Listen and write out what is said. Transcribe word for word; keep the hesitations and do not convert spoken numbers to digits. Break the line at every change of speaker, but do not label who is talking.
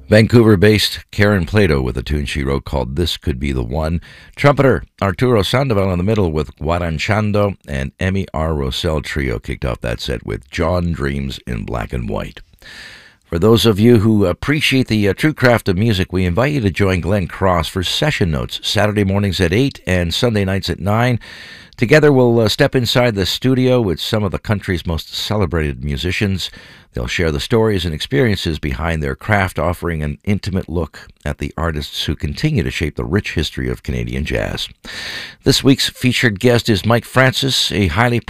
Vancouver-based Karen Plato with a tune she wrote called This Could Be the One. Trumpeter Arturo Sandoval in the middle with Guaranchando, and Emmy R. Rossell Trio kicked off that set with John Dreams in Black and White. For those of you who appreciate the uh, true craft of music, we invite you to join Glenn Cross for Session Notes, Saturday mornings at eight and Sunday nights at nine. Together, we'll uh, step inside the studio with some of the country's most celebrated musicians. They'll share the stories and experiences behind their craft, offering an intimate look at the artists who continue to shape the rich history of Canadian jazz. This week's featured guest is Mike Francis, a highly